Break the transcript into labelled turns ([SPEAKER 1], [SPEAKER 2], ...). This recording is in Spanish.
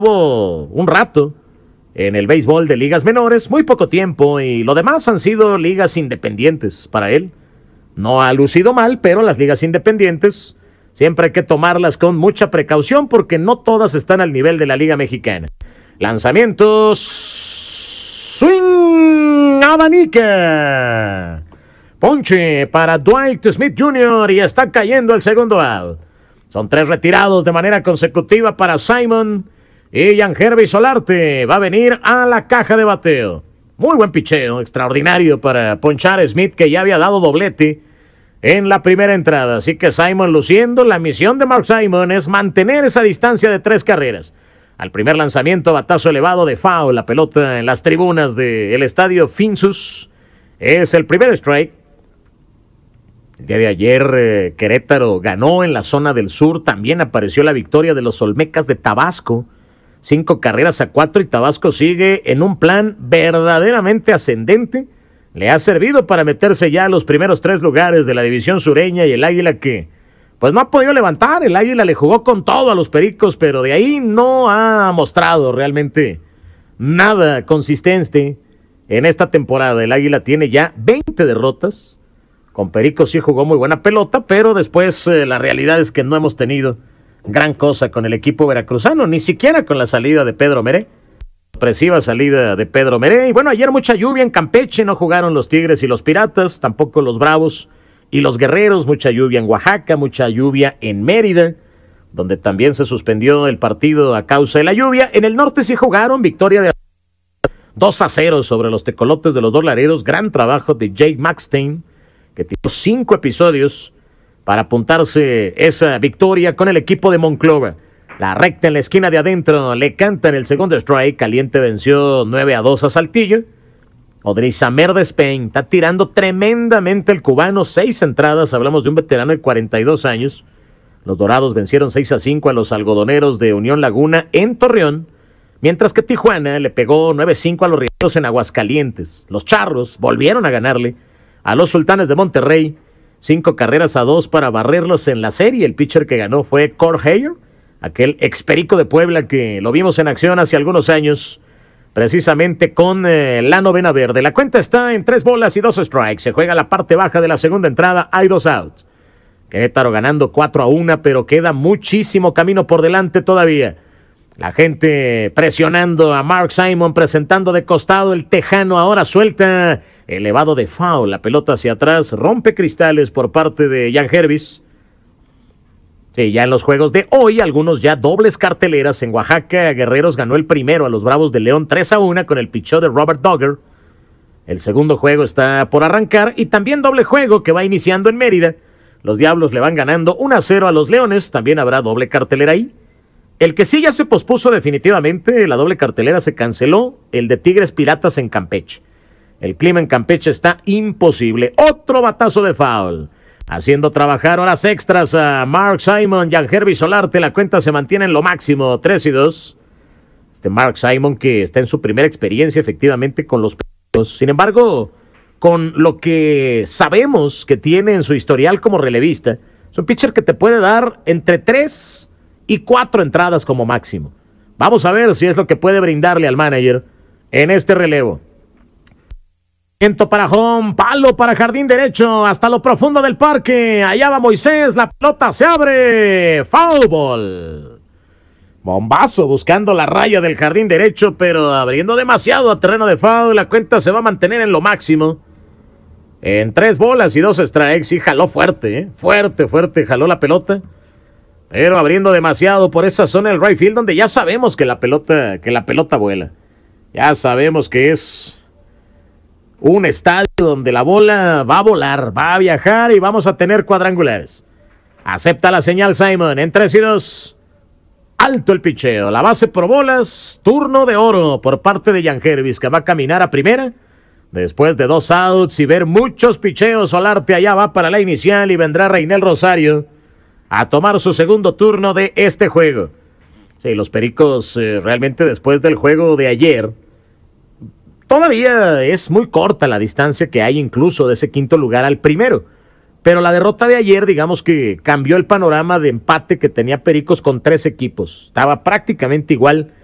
[SPEAKER 1] un rato en el béisbol de ligas menores, muy poco tiempo, y lo demás han sido ligas independientes para él. No ha lucido mal, pero las ligas independientes siempre hay que tomarlas con mucha precaución porque no todas están al nivel de la Liga Mexicana. Lanzamientos. Swing. Abanica. Ponche para Dwight Smith Jr. y está cayendo el segundo out. Son 3 retirados de manera consecutiva para Simon. Y Yangervis Solarte va a venir a la caja de bateo. Muy buen picheo, extraordinario para ponchar a Smith, que ya había dado doblete en la primera entrada. Así que Simon luciendo. La misión de Mark Simon es mantener esa distancia de 3 carreras. Al primer lanzamiento, batazo elevado de foul. La pelota en las tribunas del estadio Finsus. Es el primer strike. El día de ayer Querétaro ganó en la zona del sur. También apareció la victoria de los Olmecas de Tabasco. 5-4 y Tabasco sigue en un plan verdaderamente ascendente. Le ha servido para meterse ya a los primeros 3 lugares de la división sureña, y el Águila que pues no ha podido levantar. El Águila le jugó con todo a los Pericos, pero de ahí no ha mostrado realmente nada consistente en esta temporada. El Águila tiene ya 20 derrotas. Con Pericos sí jugó muy buena pelota, pero después la realidad es que no hemos tenido gran cosa con el equipo veracruzano, ni siquiera con la salida de Pedro Meré. Sorpresiva salida de Pedro Meré. Y bueno, ayer mucha lluvia en Campeche, no jugaron los Tigres y los Piratas, tampoco los Bravos y los Guerreros. Mucha lluvia en Oaxaca, mucha lluvia en Mérida, donde también se suspendió el partido a causa de la lluvia. En el norte sí jugaron, victoria de 2-0 sobre los Tecolotes de los Dos Laredos. Gran trabajo de Jake Maxstein, que tiró 5 episodios para apuntarse esa victoria con el equipo de Monclova. La recta en la esquina de adentro le canta en el segundo strike. Caliente venció 9-2 a Saltillo. Odrizamer de Spain está tirando tremendamente el cubano. 6 entradas, hablamos de un veterano de 42 años. Los Dorados vencieron 6-5 a los Algodoneros de Unión Laguna en Torreón, mientras que Tijuana le pegó 9-5 a los Rieros en Aguascalientes. Los Charros volvieron a ganarle a los Sultanes de Monterrey. 5-2 para barrerlos en la serie. El pitcher que ganó fue Cort Heyer, aquel experico de Puebla que lo vimos en acción hace algunos años, precisamente con la novena verde. La cuenta está en 3 bolas y 2 strikes. Se juega la parte baja de la segunda entrada. Hay 2 outs. Querétaro ganando 4-1, pero queda muchísimo camino por delante todavía. La gente presionando a Mark Simon, presentando de costado. El tejano ahora suelta elevado de foul, la pelota hacia atrás, rompe cristales por parte de Yangervis. Sí, ya en los juegos de hoy, algunos ya dobles carteleras. En Oaxaca, Guerreros ganó el primero a los Bravos de León 3-1 con el picheo de Robert Dogger. El segundo juego está por arrancar, y también doble juego que va iniciando en Mérida. Los Diablos le van ganando 1-0 a los Leones, también habrá doble cartelera ahí. El que sí ya se pospuso definitivamente, la doble cartelera se canceló, el de Tigres Piratas en Campeche. El clima en Campeche está imposible. Otro batazo de foul, haciendo trabajar horas extras a Mark Simon. Yangervis Solarte, la cuenta se mantiene en lo máximo, 3-2. Mark Simon, que está en su primera experiencia efectivamente con los Pericos. Sin embargo, con lo que sabemos que tiene en su historial como relevista, es un pitcher que te puede dar entre 3 y 4 entradas como máximo. Vamos a ver si es lo que puede brindarle al manager en este relevo. Para home, palo para jardín derecho, hasta lo profundo del parque. Allá va Moisés, la pelota se abre. Foul ball. Bombazo buscando la raya del jardín derecho, pero abriendo demasiado a terreno de foul. La cuenta se va a mantener en lo máximo, en 3 bolas y 2 strikes. Y jaló fuerte, fuerte jaló la pelota, pero abriendo demasiado por esa zona del right field, donde ya sabemos que la pelota vuela. Ya sabemos que es un estadio donde la bola va a volar, va a viajar, y vamos a tener cuadrangulares. Acepta la señal Simon en 3-2. Alto el picheo, la base por bolas. Turno de oro por parte de Yangervis, que va a caminar a primera después de 2 outs y ver muchos picheos. Solarte allá va para la inicial, y vendrá Reinel Rosario a tomar su segundo turno de este juego. Sí, los Pericos realmente después del juego de ayer, todavía es muy corta la distancia que hay incluso de ese quinto lugar al primero. Pero la derrota de ayer, digamos que cambió el panorama de empate que tenía Pericos con 3 equipos. Estaba prácticamente igual